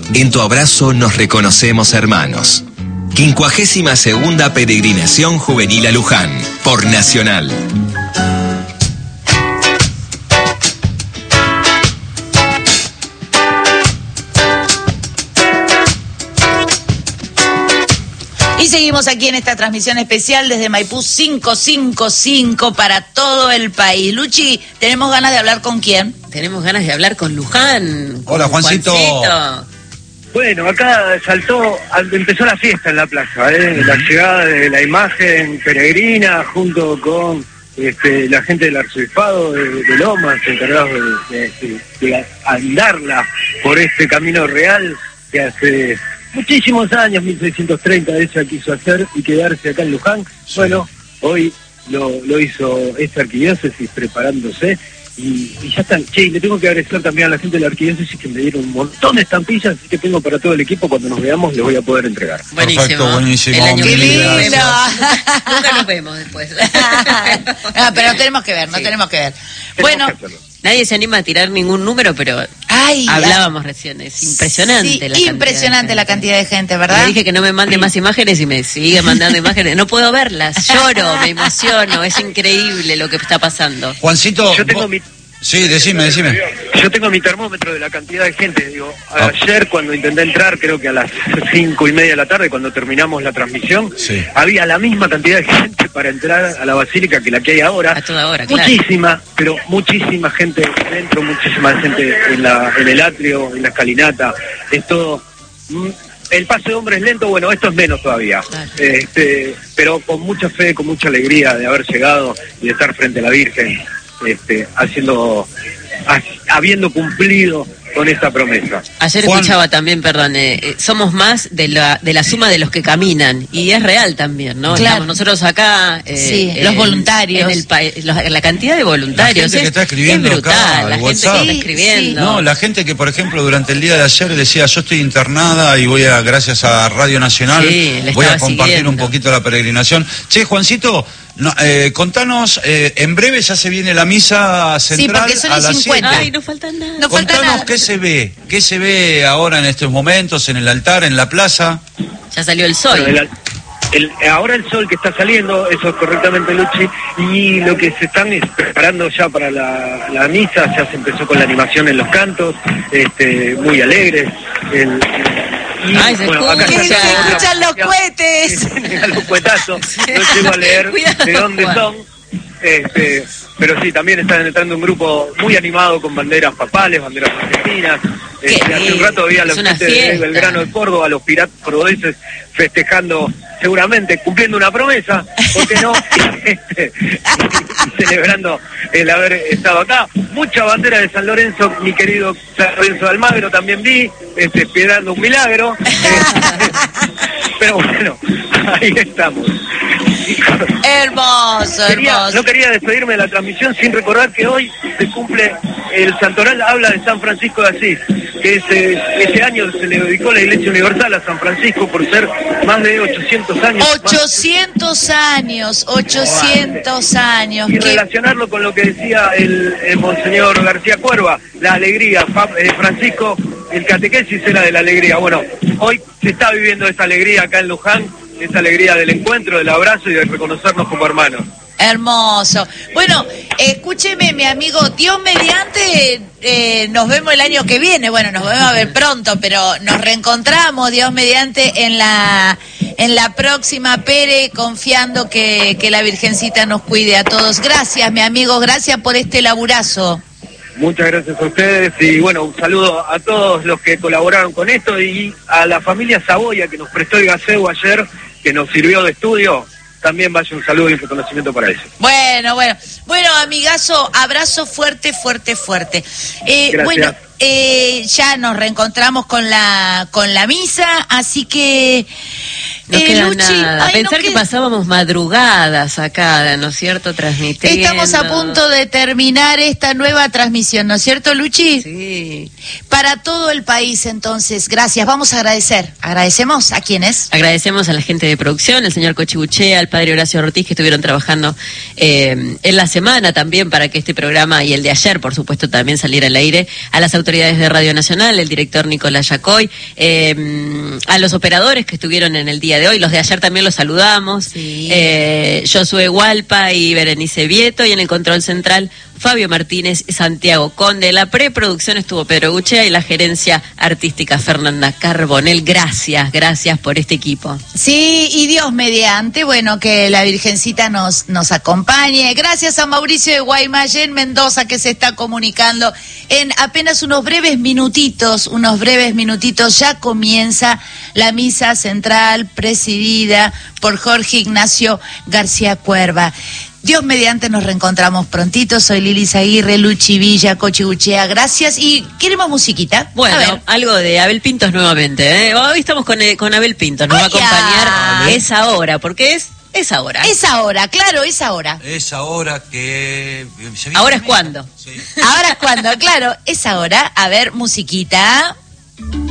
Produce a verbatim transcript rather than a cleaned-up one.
En tu abrazo nos reconocemos hermanos. quincuagésima segunda Peregrinación Juvenil a Luján, por Nacional. Y seguimos aquí en esta transmisión especial desde Maipú quinientos cincuenta y cinco para todo el país. Luchi, ¿tenemos ganas de hablar con quién? Tenemos ganas de hablar con Luján. Hola, con Juancito. Juancito. Bueno, acá saltó, empezó la fiesta en la plaza, ¿eh? La llegada de la imagen peregrina junto con este, la gente del arzobispado de, de Lomas, encargados de, de, de, de andarla por este camino real que hace muchísimos años, mil seiscientos treinta, ella quiso hacer y quedarse acá en Luján. Sí. Bueno, hoy lo, lo hizo esta arquidiócesis preparándose. Y, y ya están. Che, le tengo que agradecer también a la gente de la arquidiócesis que me dieron un montón de estampillas, así que tengo para todo el equipo, cuando nos veamos les voy a poder entregar. Buenísimo. Perfecto, buenísimo. El año ¡Qué que lindo! viene nos vemos. Nunca nos vemos después. No, pero no tenemos que ver, no Sí. tenemos que ver. Tenemos Bueno, que Nadie se anima a tirar ningún número, pero ay, hablábamos recién. Es impresionante sí, la cantidad. impresionante de la gente. cantidad de gente, ¿verdad? Le dije que no me mande más imágenes y me sigue mandando imágenes. No puedo verlas, lloro, me emociono. Es increíble lo que está pasando. Juancito, Yo tengo vos- mi... Sí, decime, decime. Yo tengo mi termómetro de la cantidad de gente. Digo, Ah. ayer cuando intenté entrar, creo que a las cinco y media de la tarde, cuando terminamos la transmisión, Sí. había la misma cantidad de gente para entrar a la basílica que la que hay ahora. A toda hora, claro. Muchísima, pero muchísima gente dentro, muchísima gente en la en el atrio, en la escalinata. Es todo... mm, el paso de hombres lento, bueno, esto es menos todavía. Claro. Este, pero con mucha fe, con mucha alegría de haber llegado y de estar frente a la Virgen. Este, haciendo, ha- habiendo cumplido con esta promesa. Ayer Juan. escuchaba también, perdón, eh, eh, somos más de la de la suma de los que caminan, y es real también, ¿no? Claro. Estamos nosotros acá, eh, Sí, en- los voluntarios. en el pa- los- la cantidad de voluntarios, La gente es, que está escribiendo es brutal, acá, la al gente que WhatsApp. está Sí, escribiendo. No, la gente que, por ejemplo, durante el día de ayer decía, yo estoy internada y voy a, gracias a Radio Nacional, Sí, le voy a estaba compartir siguiendo. un poquito la peregrinación. Che, Juancito, no, eh, contanos, eh, en breve ya se viene la misa central porque son a y las cincuenta. siete. Ay, no falta nada. No falta Contanos nada. qué se ve, qué se ve ahora en estos momentos, en el altar, en la plaza. Ya salió el sol. Bueno, el- el- ahora el sol que está saliendo, eso es correctamente, Luchi, y lo que se están es preparando ya para la, la misa, ya se empezó con la animación en los cantos, este, muy alegres. El, y, Ay, se escucha. ¡Que ya se está escuchan los la- cohetes! a los cuetazos, no llego a leer Cuidado, de dónde Juan. son, este, pero sí, también están entrando un grupo muy animado con banderas papales, banderas argentinas. Este, hace un lindo, rato había es los una gente de fiesta. Belgrano de Córdoba, los piratas cordobeses festejando, seguramente cumpliendo una promesa, ¿por qué no? Este, y celebrando el haber estado acá. Mucha bandera de San Lorenzo, mi querido San Lorenzo de Almagro también vi, este, esperando un milagro. Este, pero bueno, ahí estamos. Hermoso, Quería- hermoso. no quería despedirme de la transmisión sin recordar que hoy se cumple, el santoral habla de San Francisco de Asís, que ese, ese año se le dedicó la Iglesia Universal a San Francisco por ser más de ochocientos años. ochocientos años, ochocientos años. Y que- relacionarlo con lo que decía el, el Monseñor García Cuerva, la alegría. Pa- eh, Francisco, el catequesis era de la alegría. Bueno, hoy se está viviendo esa alegría acá en Luján, esa alegría del encuentro, del abrazo y de reconocernos como hermanos. Hermoso. Bueno, escúcheme, mi amigo, Dios mediante, eh, nos vemos el año que viene. Bueno, nos vemos a ver pronto, pero nos reencontramos, Dios mediante, en la en la próxima Pere, confiando que, que la Virgencita nos cuide a todos. Gracias, mi amigo, gracias por este laburazo. Muchas gracias a ustedes y bueno, un saludo a todos los que colaboraron con esto y a la familia Saboya que nos prestó el gaseo ayer, que nos sirvió de estudio. También vaya un saludo y un reconocimiento para ellos. Bueno, bueno, bueno, amigazo, abrazo fuerte, fuerte, fuerte. Eh, Gracias. bueno, eh, ya nos reencontramos con la con la misa, así que No Eh, queda Luchi, nada. ay, Pensar no que queda- pasábamos madrugadas acá, ¿no es cierto? Transmitiendo. Estamos a punto de terminar esta nueva transmisión, ¿no es cierto, Luchi? Sí. Para todo el país, entonces, gracias. Vamos a agradecer. ¿Agradecemos a quiénes? Agradecemos a la gente de producción, el señor Cochibuchea, al padre Horacio Ortiz, que estuvieron trabajando eh, en la semana también para que este programa y el de ayer, por supuesto, también saliera al aire, a las autoridades de Radio Nacional, el director Nicolás Yacoy, eh, a los operadores que estuvieron en el día de hoy, los de ayer también los saludamos, Sí. eh, Josué Hualpa y Berenice Vieto, y en el control central Fabio Martínez y Santiago Conde. La preproducción estuvo Pedro Guchea y la gerencia artística Fernanda Carbonell. Gracias, gracias por este equipo. Sí, y Dios mediante, bueno, que la Virgencita nos, nos acompañe. Gracias a Mauricio de Guaymallén, Mendoza, que se está comunicando. En apenas unos breves minutitos, unos breves minutitos, ya comienza la misa central presidida por Jorge Ignacio García Cuerva. Dios mediante nos reencontramos prontito. Soy Lili Zaguirre, Luchi Villa, Cochibuchea. Gracias. Y queremos musiquita. Bueno, A ver. algo de Abel Pintos nuevamente. ¿eh? Hoy estamos con, eh, con Abel Pintos. Nos va a Oiga. acompañar esa hora, porque es esa hora. Es ahora, claro, es ahora. Es ahora que... se viene Ahora es la misa. cuando. Sí. Ahora es cuando, claro, es ahora. A ver, musiquita.